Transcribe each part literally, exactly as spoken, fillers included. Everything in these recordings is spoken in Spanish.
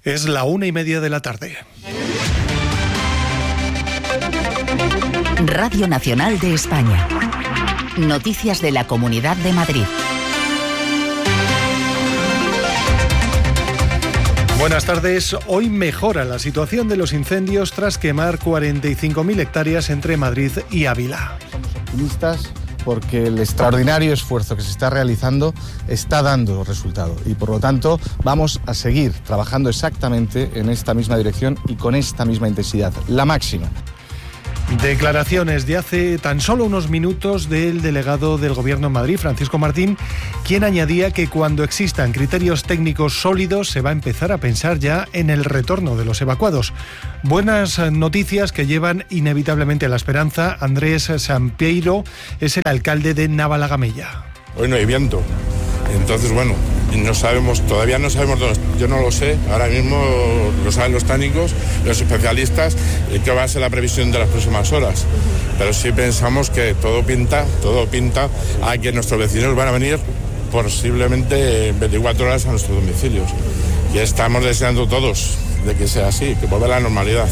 Es la una y media de la tarde. Radio Nacional de España. Noticias de la Comunidad de Madrid. Buenas tardes. Hoy mejora la situación de los incendios tras quemar cuarenta y cinco mil hectáreas entre Madrid y Ávila. Somos optimistas porque el extraordinario esfuerzo que se está realizando está dando resultado y por lo tanto vamos a seguir trabajando exactamente en esta misma dirección y con esta misma intensidad, la máxima. Declaraciones de hace tan solo unos minutos del delegado del Gobierno en Madrid, Francisco Martín, quien añadía que cuando existan criterios técnicos sólidos se va a empezar a pensar ya en el retorno de los evacuados. Buenas noticias que llevan inevitablemente a la esperanza. Andrés Sampeiro es el alcalde de Navalagamella. Hoy no hay viento, entonces bueno, no sabemos, todavía no sabemos dónde, yo no lo sé, ahora mismo lo saben los técnicos, los especialistas, qué va a ser la previsión de las próximas horas, pero sí pensamos que todo pinta, todo pinta a que nuestros vecinos van a venir posiblemente en veinticuatro horas a nuestros domicilios, y estamos deseando todos de que sea así, que vuelva a la normalidad.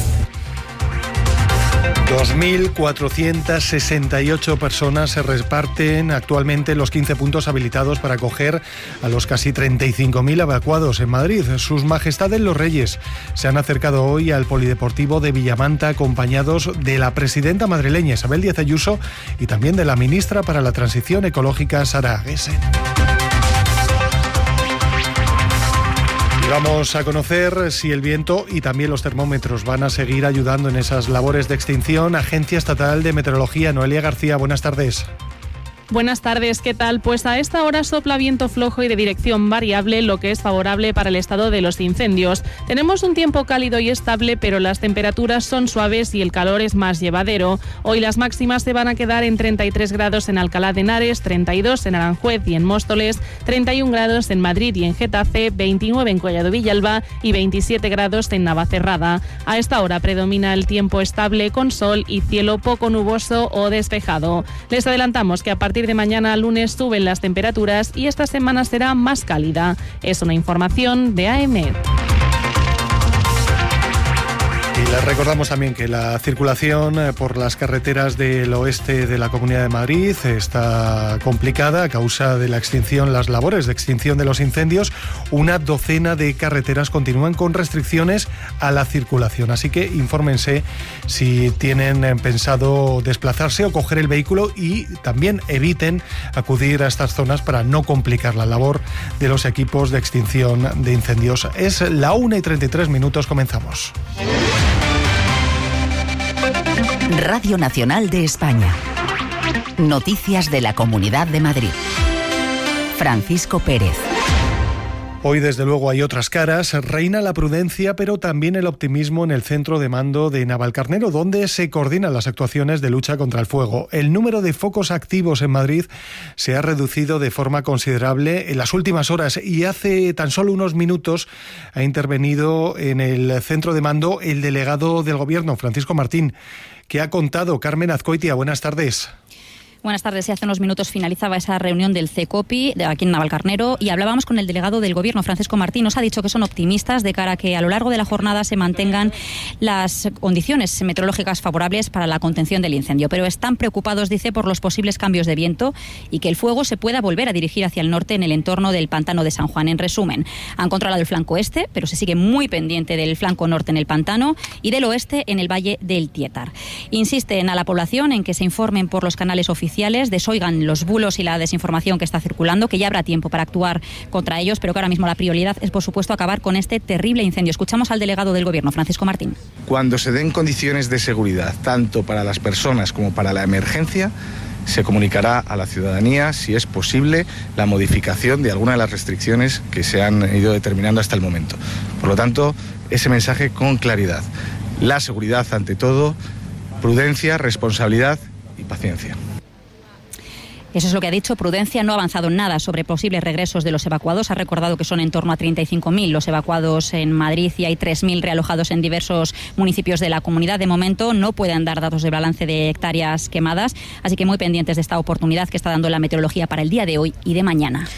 dos mil cuatrocientas sesenta y ocho personas se reparten actualmente en los quince puntos habilitados para acoger a los casi treinta y cinco mil evacuados en Madrid. Sus Majestades los Reyes se han acercado hoy al Polideportivo de Villamanta acompañados de la presidenta madrileña Isabel Díaz Ayuso y también de la ministra para la Transición Ecológica Sara Agesen. Y vamos a conocer si el viento y también los termómetros van a seguir ayudando en esas labores de extinción. Agencia Estatal de Meteorología, Noelia García, buenas tardes. Buenas tardes, ¿qué tal? Pues a esta hora sopla viento flojo y de dirección variable, lo que es favorable para el estado de los incendios. Tenemos un tiempo cálido y estable, pero las temperaturas son suaves y el calor es más llevadero. Hoy las máximas se van a quedar en treinta y tres grados en Alcalá de Henares, treinta y dos en Aranjuez y en Móstoles, treinta y un grados en Madrid y en Getafe, veintinueve en Collado Villalba y veintisiete grados en Navacerrada. A esta hora predomina el tiempo estable con sol y cielo poco nuboso o despejado. Les adelantamos que a partir A partir de mañana lunes suben las temperaturas y esta semana será más cálida. Es una información de A E M E T. Y les recordamos también que la circulación por las carreteras del oeste de la Comunidad de Madrid está complicada a causa de la extinción, las labores de extinción de los incendios. Una docena de carreteras continúan con restricciones a la circulación, así que infórmense si tienen pensado desplazarse o coger el vehículo y también eviten acudir a estas zonas para no complicar la labor de los equipos de extinción de incendios. Es la una y treinta y tres minutos, comenzamos. Radio Nacional de España. Noticias de la Comunidad de Madrid. Francisco Pérez. Hoy, desde luego, hay otras caras. Reina la prudencia, pero también el optimismo en el centro de mando de Navalcarnero, donde se coordinan las actuaciones de lucha contra el fuego. El número de focos activos en Madrid se ha reducido de forma considerable en las últimas horas y hace tan solo unos minutos ha intervenido en el centro de mando el delegado del Gobierno, Francisco Martín. ¿Qué ha contado? Carmen Azcoitia, buenas tardes. Buenas tardes. Y hace unos minutos finalizaba esa reunión del CECOPI de aquí en Navalcarnero y hablábamos con el delegado del Gobierno, Francisco Martín. Nos ha dicho que son optimistas de cara a que a lo largo de la jornada se mantengan las condiciones meteorológicas favorables para la contención del incendio. Pero están preocupados, dice, por los posibles cambios de viento y que el fuego se pueda volver a dirigir hacia el norte en el entorno del pantano de San Juan. En resumen, han controlado el flanco este, pero se sigue muy pendiente del flanco norte en el pantano y del oeste en el valle del Tietar. Insisten a la población en que se informen por los canales oficiales, desoigan los bulos y la desinformación que está circulando, que ya habrá tiempo para actuar contra ellos, pero que ahora mismo la prioridad es, por supuesto, acabar con este terrible incendio. Escuchamos al delegado del Gobierno, Francisco Martín. Cuando se den condiciones de seguridad, tanto para las personas como para la emergencia, se comunicará a la ciudadanía, si es posible, la modificación de alguna de las restricciones que se han ido determinando hasta el momento. Por lo tanto, ese mensaje con claridad. La seguridad ante todo, prudencia, responsabilidad y paciencia. Eso es lo que ha dicho. Prudencia no ha avanzado en nada sobre posibles regresos de los evacuados. Ha recordado que son en torno a treinta y cinco mil los evacuados en Madrid y hay tres mil realojados en diversos municipios de la comunidad. De momento no pueden dar datos de balance de hectáreas quemadas, así que muy pendientes de esta oportunidad que está dando la meteorología para el día de hoy y de mañana.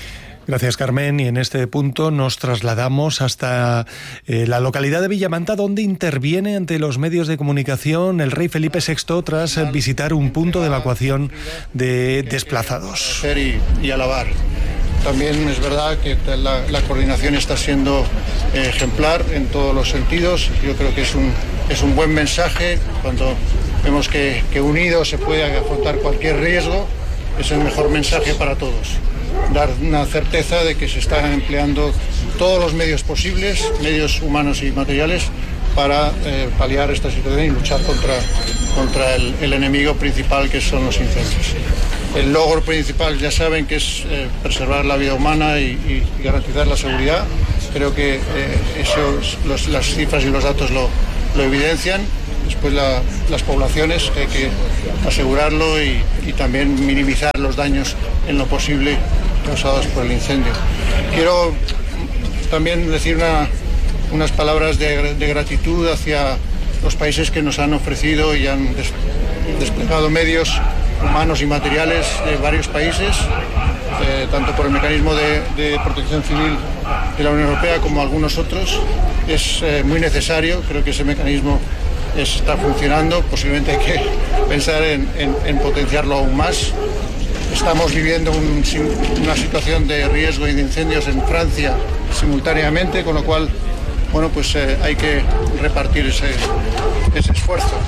Gracias, Carmen. Y en este punto nos trasladamos hasta eh, la localidad de Villamanta, donde interviene ante los medios de comunicación el rey Felipe sexto tras visitar un punto de evacuación de desplazados. Y, y alabar. También es verdad que la, la coordinación está siendo eh, ejemplar en todos los sentidos. Yo creo que es un, es un buen mensaje cuando vemos que, que unidos se puede afrontar cualquier riesgo. Es el mejor mensaje para todos. Dar una certeza de que se están empleando todos los medios posibles, medios humanos y materiales, para eh, paliar esta situación y luchar contra, contra el, el enemigo principal, que son los incendios. El logro principal ya saben que es eh, preservar la vida humana y, y, y garantizar la seguridad. Creo que eh, esos, los, las cifras y los datos lo, lo evidencian. Después la, las poblaciones, hay que asegurarlo y, y también minimizar los daños en lo posible causados por el incendio. Quiero también decir una, unas palabras de, de gratitud hacia los países que nos han ofrecido y han des, desplegado medios humanos y materiales de varios países, eh, tanto por el mecanismo de, de protección civil de la Unión Europea como algunos otros. Es eh, muy necesario, creo que ese mecanismo está funcionando, posiblemente hay que pensar en, en, en potenciarlo aún más. Estamos viviendo un, una situación de riesgo y de incendios en Francia simultáneamente, con lo cual, bueno, pues eh, hay que repartir ese, ese esfuerzo.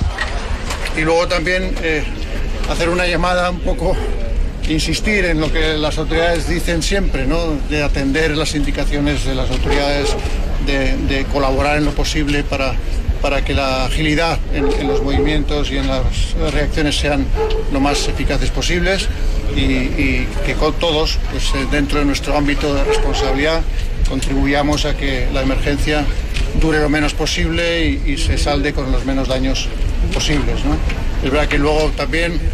Y luego también eh, hacer una llamada un poco, insistir en lo que las autoridades dicen siempre, ¿no? De atender las indicaciones de las autoridades, de, de colaborar en lo posible para para que la agilidad en, en los movimientos y en las reacciones sean lo más eficaces posibles y, y que con todos, pues, dentro de nuestro ámbito de responsabilidad, contribuyamos a que la emergencia dure lo menos posible y, y se salde con los menos daños posibles, ¿no? Es verdad que luego también eh,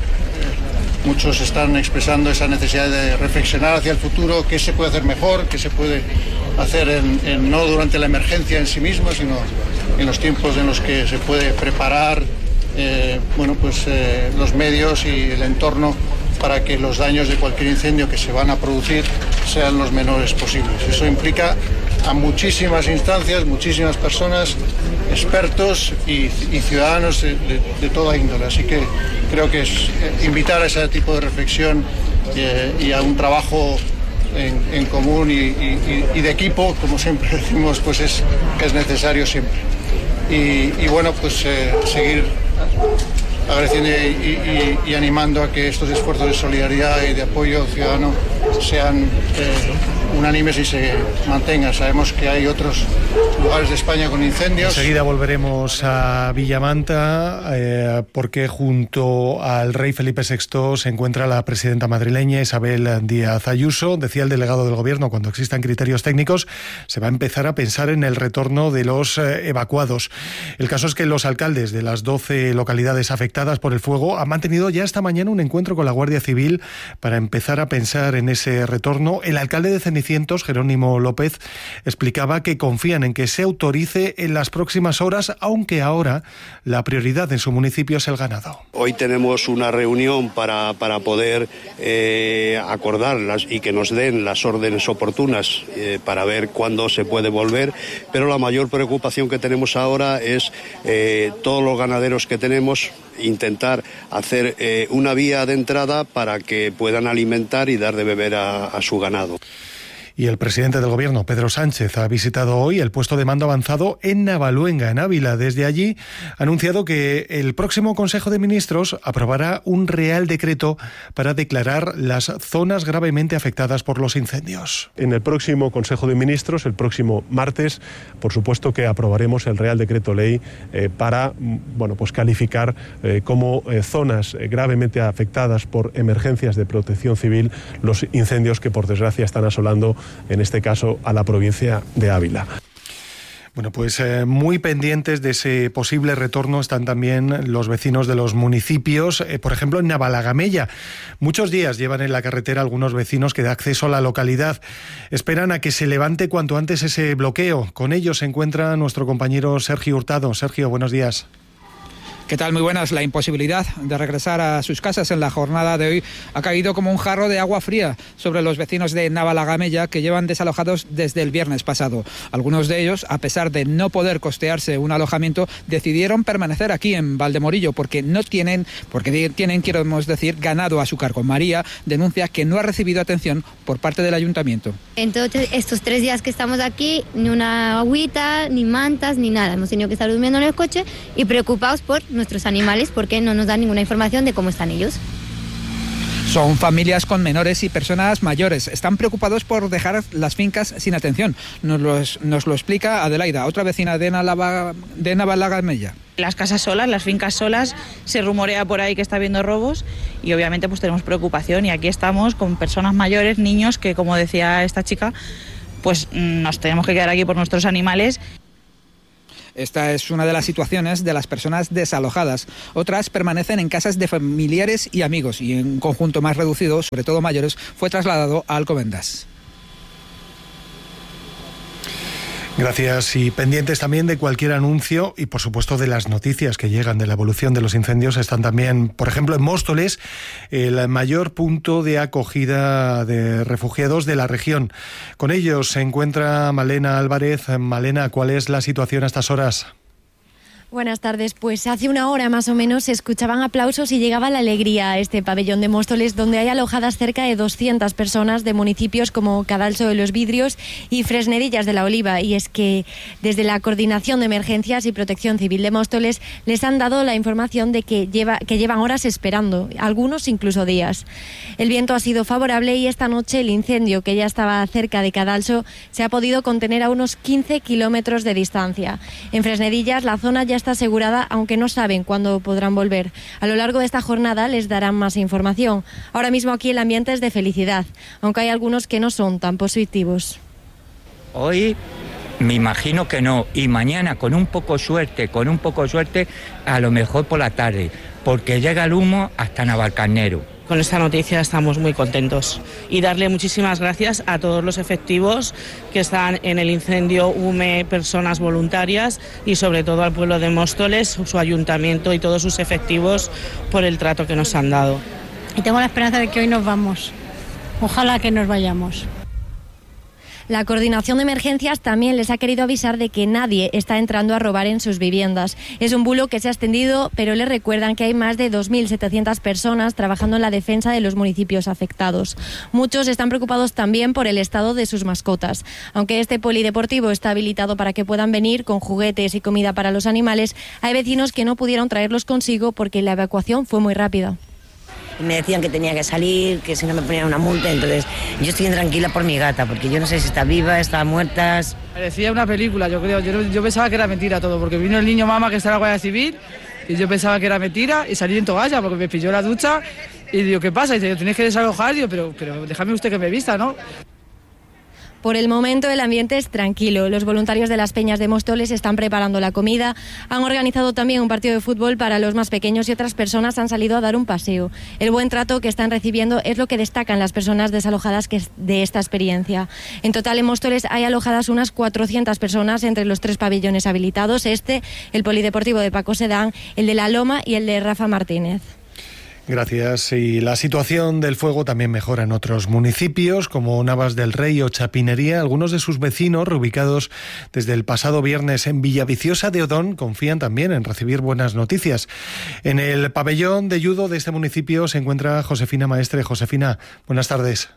muchos están expresando esa necesidad de reflexionar hacia el futuro, qué se puede hacer mejor, qué se puede hacer en, en, no durante la emergencia en sí misma, sino en los tiempos en los que se puede preparar eh, bueno, pues, eh, los medios y el entorno para que los daños de cualquier incendio que se van a producir sean los menores posibles. Eso implica a muchísimas instancias, muchísimas personas, expertos y, y ciudadanos de, de, de toda índole. Así que creo que es invitar a ese tipo de reflexión eh, y a un trabajo en, en común y, y, y de equipo, como siempre decimos, pues es, es necesario siempre. Y, y bueno, pues eh, seguir agradeciendo y, y, y animando a que estos esfuerzos de solidaridad y de apoyo ciudadano sean eh, unánimes y se mantengan. Sabemos que hay otros lugares de España con incendios. Enseguida volveremos a Villamanta eh, porque junto al rey Felipe sexto se encuentra la presidenta madrileña Isabel Díaz Ayuso. Decía el delegado del Gobierno, cuando existan criterios técnicos se va a empezar a pensar en el retorno de los eh, evacuados. El caso es que los alcaldes de las doce localidades afectadas por el fuego han mantenido ya esta mañana un encuentro con la Guardia Civil para empezar a pensar en ese retorno. El alcalde de Cenicientos, Jerónimo López, explicaba que confían en que se autorice en las próximas horas, aunque ahora la prioridad en su municipio es el ganado. Hoy tenemos una reunión para, para poder eh, acordarlas y que nos den las órdenes oportunas eh, para ver cuándo se puede volver, pero la mayor preocupación que tenemos ahora es eh, todos los ganaderos que tenemos, intentar hacer eh, una vía de entrada para que puedan alimentar y dar de beber a, a su ganado. Y el presidente del Gobierno, Pedro Sánchez, ha visitado hoy el puesto de mando avanzado en Navaluenga, en Ávila. Desde allí ha anunciado que el próximo Consejo de Ministros aprobará un Real Decreto para declarar las zonas gravemente afectadas por los incendios. En el próximo Consejo de Ministros, el próximo martes, por supuesto que aprobaremos el Real Decreto Ley eh, para bueno, pues calificar eh, como eh, zonas eh, gravemente afectadas por emergencias de protección civil los incendios que por desgracia están asolando, en este caso, a la provincia de Ávila. Bueno, pues eh, muy pendientes de ese posible retorno están también los vecinos de los municipios, eh, por ejemplo en Navalagamella. Muchos días llevan en la carretera algunos vecinos que da acceso a la localidad. Esperan a que se levante cuanto antes ese bloqueo. Con ellos se encuentra nuestro compañero Sergio Hurtado. Sergio, buenos días. ¿Qué tal? Muy buenas. La imposibilidad de regresar a sus casas en la jornada de hoy ha caído como un jarro de agua fría sobre los vecinos de Navalagamella, que llevan desalojados desde el viernes pasado. Algunos de ellos, a pesar de no poder costearse un alojamiento, decidieron permanecer aquí en Valdemorillo porque no tienen, porque tienen, queremos decir, ganado a su cargo. María denuncia que no ha recibido atención por parte del ayuntamiento. Entonces, estos tres días que estamos aquí, ni una agüita, ni mantas, ni nada. Hemos tenido que estar durmiendo en el coche y preocupados por nuestros animales porque no nos dan ninguna información de cómo están ellos. Son familias con menores y personas mayores. Están preocupados por dejar las fincas sin atención. Nos lo, nos lo explica Adelaida, otra vecina de, Nalava, de Navalagamella. Las casas solas, las fincas solas, se rumorea por ahí que está habiendo robos y obviamente pues tenemos preocupación, y aquí estamos con personas mayores, niños, que como decía esta chica, pues nos tenemos que quedar aquí por nuestros animales. Esta es una de las situaciones de las personas desalojadas. Otras permanecen en casas de familiares y amigos, y en un conjunto más reducido, sobre todo mayores, fue trasladado a Alcobendas. Gracias, y pendientes también de cualquier anuncio y por supuesto de las noticias que llegan de la evolución de los incendios. Están también, por ejemplo, en Móstoles, el mayor punto de acogida de refugiados de la región. Con ellos se encuentra Malena Álvarez. Malena, ¿cuál es la situación a estas horas? Buenas tardes. Pues hace una hora más o menos se escuchaban aplausos y llegaba la alegría a este pabellón de Móstoles, donde hay alojadas cerca de doscientas personas de municipios como Cadalso de los Vidrios y Fresnedillas de la Oliva. Y es que desde la Coordinación de Emergencias y Protección Civil de Móstoles les han dado la información de que, lleva, que llevan horas esperando, algunos incluso días. El viento ha sido favorable y esta noche el incendio, que ya estaba cerca de Cadalso, se ha podido contener a unos quince kilómetros de distancia. En Fresnedillas la zona ya está asegurada, aunque no saben cuándo podrán volver. A lo largo de esta jornada les darán más información. Ahora mismo aquí el ambiente es de felicidad, aunque hay algunos que no son tan positivos. Hoy me imagino que no, y mañana con un poco suerte, con un poco suerte, a lo mejor por la tarde, porque llega el humo hasta Navalcarnero. Con esta noticia estamos muy contentos y darle muchísimas gracias a todos los efectivos que están en el incendio U M E, personas voluntarias, y sobre todo al pueblo de Móstoles, su ayuntamiento y todos sus efectivos por el trato que nos han dado. Y tengo la esperanza de que hoy nos vamos. Ojalá que nos vayamos. La Coordinación de Emergencias también les ha querido avisar de que nadie está entrando a robar en sus viviendas. Es un bulo que se ha extendido, pero les recuerdan que hay más de dos mil setecientas personas trabajando en la defensa de los municipios afectados. Muchos están preocupados también por el estado de sus mascotas. Aunque este polideportivo está habilitado para que puedan venir con juguetes y comida para los animales, hay vecinos que no pudieron traerlos consigo porque la evacuación fue muy rápida. Me decían que tenía que salir, que si no me ponían una multa, entonces yo estoy intranquila por mi gata, porque yo no sé si está viva, está muerta. Parecía una película, yo creo, yo, yo pensaba que era mentira todo, porque vino el niño mamá que está en la Guardia Civil, y yo pensaba que era mentira, y salí en toalla, porque me pilló la ducha, y digo, ¿qué pasa? Y dice, tenéis que desalojar, digo, pero, pero déjame usted que me vista, ¿no? Por el momento el ambiente es tranquilo. Los voluntarios de las Peñas de Móstoles están preparando la comida. Han organizado también un partido de fútbol para los más pequeños y otras personas han salido a dar un paseo. El buen trato que están recibiendo es lo que destacan las personas desalojadas de esta experiencia. En total en Móstoles hay alojadas unas cuatrocientas personas entre los tres pabellones habilitados, este, el polideportivo de Paco Sedán, el de La Loma y el de Rafa Martínez. Gracias. Y la situación del fuego también mejora en otros municipios como Navas del Rey o Chapinería. Algunos de sus vecinos, reubicados desde el pasado viernes en Villaviciosa de Odón, confían también en recibir buenas noticias. En el pabellón de judo de este municipio se encuentra Josefina Maestre. Josefina, buenas tardes.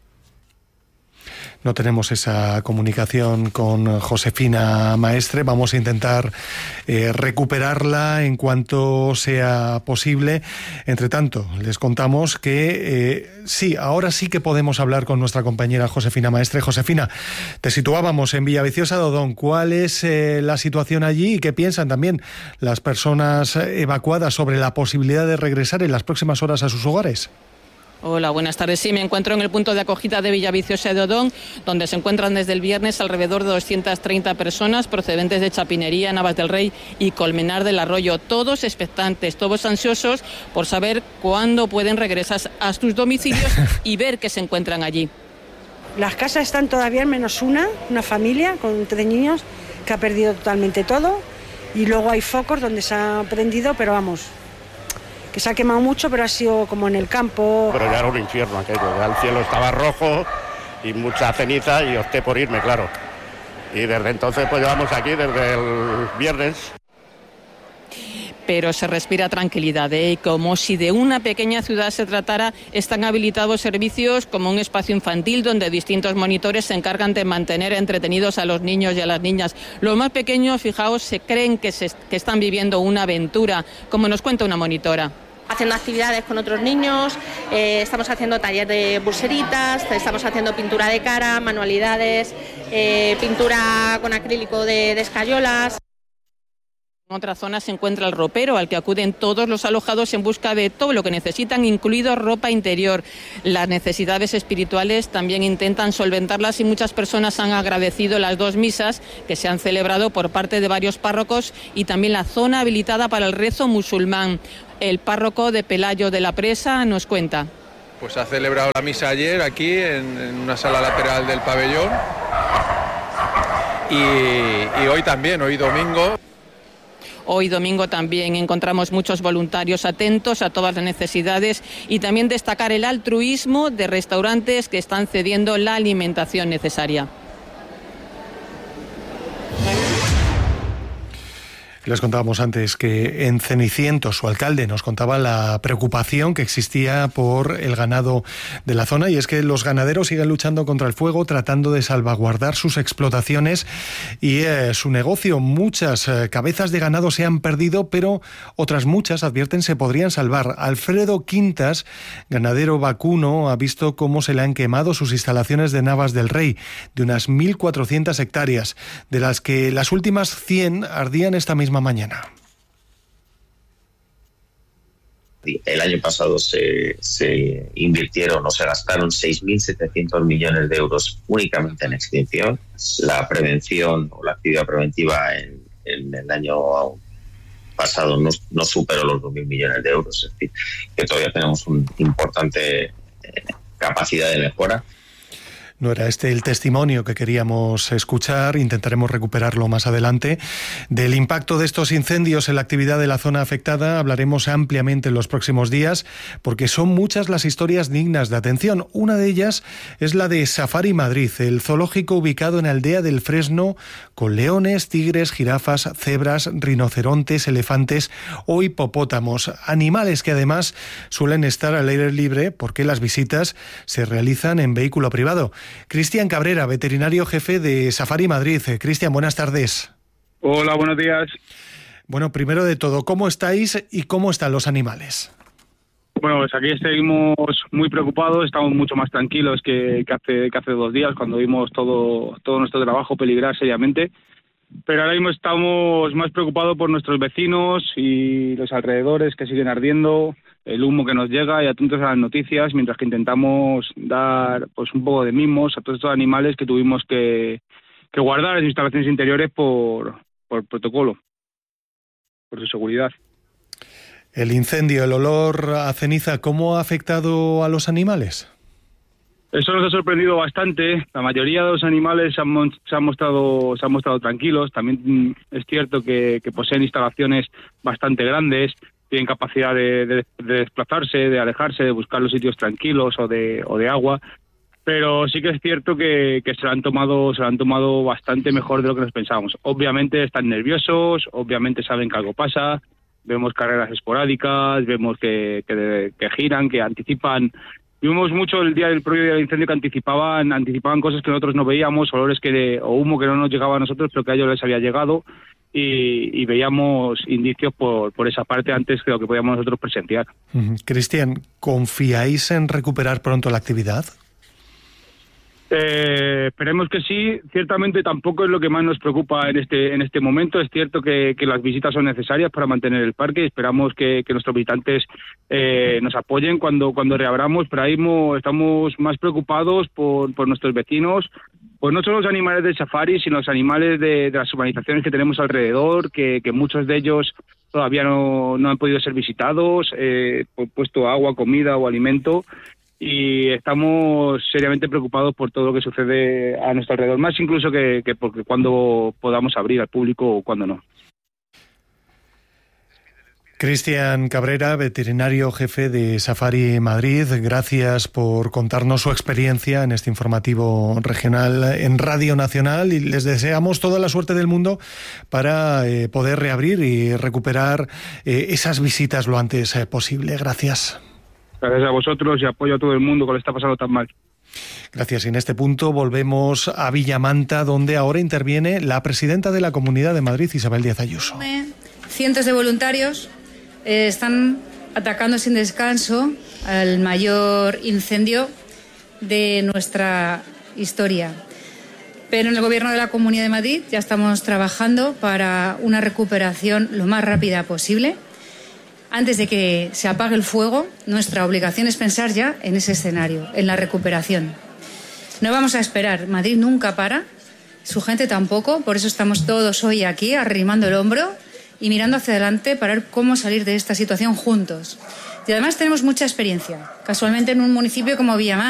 No tenemos esa comunicación con Josefina Maestre. Vamos a intentar eh, recuperarla en cuanto sea posible. Entre tanto, les contamos que eh, sí, ahora sí que podemos hablar con nuestra compañera Josefina Maestre. Josefina, te situábamos en Villaviciosa de Odón. ¿Cuál es eh, la situación allí y qué piensan también las personas evacuadas sobre la posibilidad de regresar en las próximas horas a sus hogares? Hola, buenas tardes. Sí, me encuentro en el punto de acogida de Villaviciosa de Odón, donde se encuentran desde el viernes alrededor de doscientas treinta personas procedentes de Chapinería, Navas del Rey y Colmenar del Arroyo. Todos expectantes, todos ansiosos por saber cuándo pueden regresar a sus domicilios y ver que se encuentran allí. Las casas están todavía menos una, una familia con tres niños que ha perdido totalmente todo. y luego hay focos donde se ha prendido, pero vamos, que se ha quemado mucho, pero ha sido como en el campo. Pero ya era un infierno aquello, ya el cielo estaba rojo y mucha ceniza y opté por irme, claro. Y desde entonces pues llevamos aquí desde el viernes. Pero se respira tranquilidad, ¿eh? Como si de una pequeña ciudad se tratara, están habilitados servicios como un espacio infantil donde distintos monitores se encargan de mantener entretenidos a los niños y a las niñas. Los más pequeños, fijaos, se creen que, se, que están viviendo una aventura, como nos cuenta una monitora. Haciendo actividades con otros niños, eh, estamos haciendo taller de pulseritas, estamos haciendo pintura de cara, manualidades, eh, pintura con acrílico de, de escayolas. En otra zona se encuentra el ropero, al que acuden todos los alojados en busca de todo lo que necesitan, incluido ropa interior. Las necesidades espirituales también intentan solventarlas y muchas personas han agradecido las dos misas que se han celebrado por parte de varios párrocos y también la zona habilitada para el rezo musulmán. El párroco de Pelayo de la Presa nos cuenta. Pues ha celebrado la misa ayer aquí en, en una sala lateral del pabellón y, y hoy también, hoy domingo. Hoy domingo también encontramos muchos voluntarios atentos a todas las necesidades y también destacar el altruismo de restaurantes que están cediendo la alimentación necesaria. Les contábamos antes que en Cenicientos su alcalde nos contaba la preocupación que existía por el ganado de la zona, y es que los ganaderos siguen luchando contra el fuego, tratando de salvaguardar sus explotaciones y eh, su negocio. Muchas eh, cabezas de ganado se han perdido, pero otras muchas, advierten, se podrían salvar. Alfredo Quintas, ganadero vacuno, ha visto cómo se le han quemado sus instalaciones de Navas del Rey, de unas mil cuatrocientas hectáreas, de las que las últimas cien ardían esta misma mañana. El año pasado se, se invirtieron o se gastaron seis mil setecientos millones de euros únicamente en extinción. La prevención o la actividad preventiva en, en el año pasado no, no superó los dos mil millones de euros. Es decir, que todavía tenemos una importante eh, capacidad de mejora. No era este el testimonio que queríamos escuchar, intentaremos recuperarlo más adelante. Del impacto de estos incendios en la actividad de la zona afectada hablaremos ampliamente en los próximos días, porque son muchas las historias dignas de atención. Una de ellas es la de Safari Madrid, el zoológico ubicado en Aldea del Fresno, con leones, tigres, jirafas, cebras, rinocerontes, elefantes o hipopótamos. Animales que además suelen estar al aire libre porque las visitas se realizan en vehículo privado. Cristian Cabrera, veterinario jefe de Safari Madrid. Cristian, buenas tardes. Hola, buenos días. Bueno, primero de todo, ¿cómo estáis y cómo están los animales? Bueno, pues aquí seguimos muy preocupados, estamos mucho más tranquilos que, que, hace, que hace dos días, cuando vimos todo, todo nuestro trabajo peligrar seriamente. Pero ahora mismo estamos más preocupados por nuestros vecinos y los alrededores que siguen ardiendo, el humo que nos llega y atentos a las noticias, mientras que intentamos dar pues un poco de mimos a todos estos animales que tuvimos que, que guardar en instalaciones interiores por, por protocolo, por su seguridad. El incendio, el olor a ceniza, ¿cómo ha afectado a los animales? Eso nos ha sorprendido bastante. La mayoría de los animales se han, se han, mostrado, se han mostrado tranquilos. También es cierto que, que poseen instalaciones bastante grandes, tienen capacidad de, de, de desplazarse, de alejarse, de buscar los sitios tranquilos o de, o de agua. Pero sí que es cierto que, que se lo han tomado, se lo han tomado bastante mejor de lo que nos pensábamos. Obviamente están nerviosos, obviamente saben que algo pasa. Vemos carreras esporádicas, vemos que, que, que giran, que anticipan. Vimos mucho el día del propio día del incendio que anticipaban anticipaban cosas que nosotros no veíamos, olores que de, o humo que no nos llegaba a nosotros, pero que a ellos les había llegado, y, y veíamos indicios por, por esa parte antes de lo que podíamos nosotros presenciar. Uh-huh. Cristian, ¿confiáis en recuperar pronto la actividad? Eh, esperemos que sí. Ciertamente tampoco es lo que más nos preocupa en este en este momento. Es cierto que, que las visitas son necesarias para mantener el parque. Esperamos que, que nuestros visitantes eh, nos apoyen cuando cuando reabramos, pero ahí estamos más preocupados por, por nuestros vecinos, pues no solo los animales del safari, sino los animales de, de las urbanizaciones que tenemos alrededor, que, que muchos de ellos todavía no, no han podido ser visitados, eh, por puesto agua, comida o alimento. Y estamos seriamente preocupados por todo lo que sucede a nuestro alrededor, más incluso que, que porque cuando podamos abrir al público o cuando no. Cristian Cabrera, veterinario jefe de Safari Madrid, gracias por contarnos su experiencia en este informativo regional en Radio Nacional, y les deseamos toda la suerte del mundo para eh, poder reabrir y recuperar eh, esas visitas lo antes eh, posible. Gracias. Gracias a vosotros y apoyo a todo el mundo que le está pasando tan mal. Gracias. Y en este punto volvemos a Villamanta, donde ahora interviene la presidenta de la Comunidad de Madrid, Isabel Díaz Ayuso. Cientos de voluntarios eh, están atacando sin descanso al mayor incendio de nuestra historia. Pero en el Gobierno de la Comunidad de Madrid ya estamos trabajando para una recuperación lo más rápida posible. Antes de que se apague el fuego, nuestra obligación es pensar ya en ese escenario, en la recuperación. No vamos a esperar. Madrid nunca para, su gente tampoco, por eso estamos todos hoy aquí arrimando el hombro y mirando hacia adelante para ver cómo salir de esta situación juntos. Y además tenemos mucha experiencia, casualmente en un municipio como Villamanta.